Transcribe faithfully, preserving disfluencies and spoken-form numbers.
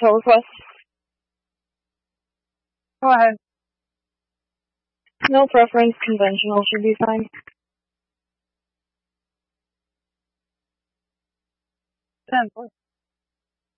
tow request. Go ahead. No preference, conventional should be fine. ten.